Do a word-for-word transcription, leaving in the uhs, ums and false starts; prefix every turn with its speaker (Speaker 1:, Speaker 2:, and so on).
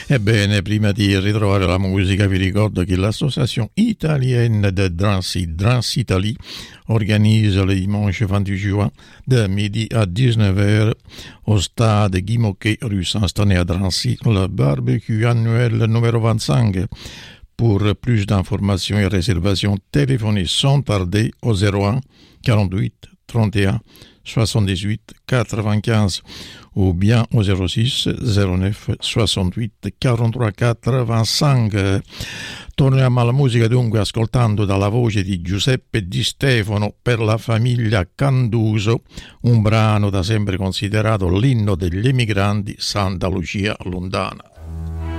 Speaker 1: Ebbene, prima di ritrovare la musica, vi ricordo che l'Association Italienne de Drancy, Drancy Italie, organise le dimanche vingt-huit juin de midi à dix-neuf heures au stade Guy Moquet, rue Saint-Stanley à Drancy, le barbecue annuel numéro vingt-cinq. Pour plus d'informations et réservations, téléphonez sans tarder au zéro un quarante-huit trente et un soixante-dix-huit quatre-vingt-quinze ou bien au zéro six zéro neuf soixante-huit quarante-trois quatre-vingt-cinq. Torniamo alla musica dunque ascoltando dalla voce di Giuseppe Di Stefano per la famiglia Canduso, un brano da sempre considerato l'inno degli emigranti, Santa Lucia Lontana.